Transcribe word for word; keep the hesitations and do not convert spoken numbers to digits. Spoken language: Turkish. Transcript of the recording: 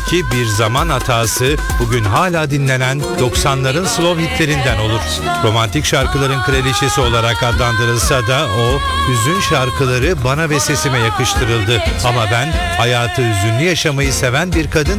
Belki bir zaman hatası bugün hala dinlenen doksanların slow hitlerinden olur. Romantik şarkıların kraliçesi olarak adlandırılsa da o hüzün şarkıları bana ve sesime yakıştırıldı. Ama ben hayatı hüzünlü yaşamayı seven bir kadın